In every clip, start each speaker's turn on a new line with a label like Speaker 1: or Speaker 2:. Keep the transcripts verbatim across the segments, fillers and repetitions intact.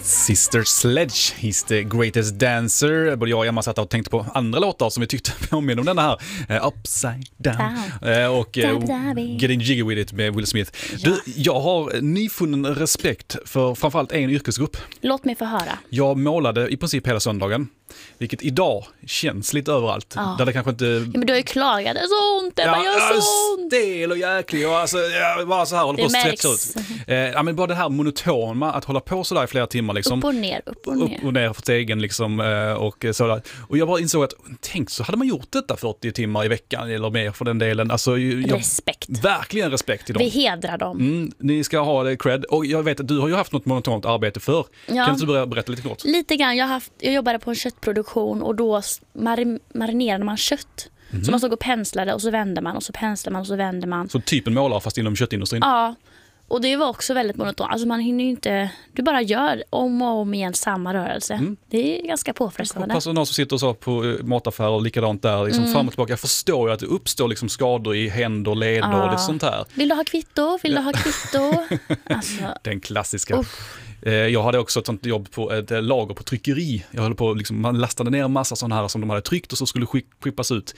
Speaker 1: Sister Sledge, He's the Greatest Dancer. Både jag och Emma satt och tänkte på andra låtar som vi tyckte påminner om den här uh, Upside Down uh, och uh, Getting Jiggy With It med Will Smith. Ja. Du, jag har nyfunnen respekt för framförallt en yrkesgrupp.
Speaker 2: Låt mig få höra.
Speaker 1: Jag målade i princip hela söndagen. Vilket idag känns lite överallt.
Speaker 2: Ja.
Speaker 1: Där det kanske inte...
Speaker 2: Ja, men du har ju klagat, det är så ont, det ja, gör så ont.
Speaker 1: Stel och jäklig och alltså, jag bara så här håller på att stretcha ut. Eh, ja, men bara det här monotona, att hålla på sådär i flera timmar. Liksom.
Speaker 2: Upp och ner, upp och ner.
Speaker 1: Upp och ner för stegen liksom, eh, och sådär. Och jag bara insåg att, tänk så hade man gjort detta fyrtio timmar i veckan eller mer för den delen. Alltså, jag,
Speaker 2: respekt.
Speaker 1: Verkligen respekt till dem.
Speaker 2: Vi hedrar dem.
Speaker 1: Mm, ni ska ha det cred. Och jag vet att du har ju haft något monotont arbete för. Ja. Kan du berätta, berätta lite kort?
Speaker 2: Lite grann. Jag, har haft, jag jobbade på en köttproduktion och då mar- marinerade man kött. Mm. Så man såg och penslade och så vände man och så penslar man och så vänder man.
Speaker 1: Så typ en målare fast inom köttindustrin?
Speaker 2: Ja, och det var också väldigt monotont. Alltså man hinner ju inte, du bara gör om och om igen samma rörelse. Mm. Det är ganska påfrestande.
Speaker 1: Hoppas någon som sitter och så på mataffärer och likadant där liksom mm. fram och tillbaka. Jag förstår ju att det uppstår liksom skador i händer, leder ja. och det sånt här.
Speaker 2: Vill du ha kvitto? Vill du ha kvitto? Alltså.
Speaker 1: Den klassiska.
Speaker 2: Uff.
Speaker 1: Jag hade också ett sånt jobb på ett lager på tryckeri. Jag höll på liksom, man lastade ner en massa sådana här som de hade tryckt och så skulle skippas ut.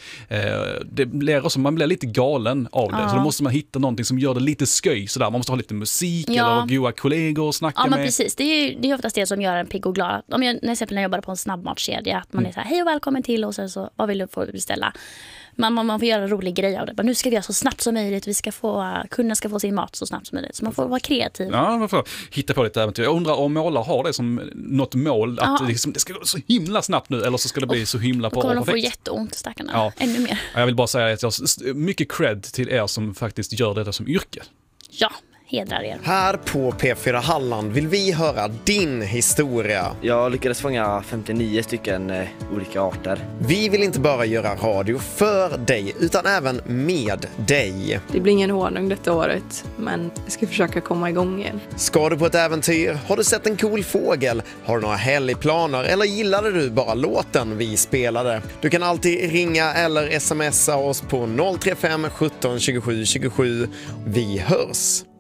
Speaker 1: Det blir också, man blir lite galen av det. Ja. Så då måste man hitta någonting som gör det lite sköj sådär. Man måste ha lite musik ja. eller goda kollegor att snacka
Speaker 2: ja, men
Speaker 1: med.
Speaker 2: Precis, det är ju det är oftast det som gör en pigg och glad. Om jag, när jag jobbade på en snabbmatskedja, att man mm. är så här, hej och välkommen till och sen så, vad vill du få beställa? Man, man, man får göra en rolig grej av det. Men nu ska vi göra så snabbt som möjligt. Vi ska få, kunderna ska få sin mat så snabbt som möjligt. Så man får vara kreativ.
Speaker 1: Ja, man får hitta på lite äventyr. Jag undrar om målar har det som något mål. Att det, liksom, det ska gå så himla snabbt nu. Eller så ska det bli oh, så himla bra.
Speaker 2: Då kommer de få jätteont, stackarna. Ja. Ännu mer.
Speaker 1: Jag vill bara säga att jag har mycket cred till er som faktiskt gör detta som yrke.
Speaker 2: Ja. Hedrar er.
Speaker 3: Här på P fyra Halland vill vi höra din historia.
Speaker 4: Jag lyckades fånga femtionio stycken eh, olika arter.
Speaker 3: Vi vill inte bara göra radio för dig utan även med dig.
Speaker 5: Det blir ingen honung detta året, men jag ska försöka komma igång igen.
Speaker 3: Ska du på ett äventyr? Har du sett en cool fågel? Har du några helgplaner? Eller gillade du bara låten vi spelade? Du kan alltid ringa eller smsa oss på noll tre fem sjutton tjugosju tjugosju. Vi hörs!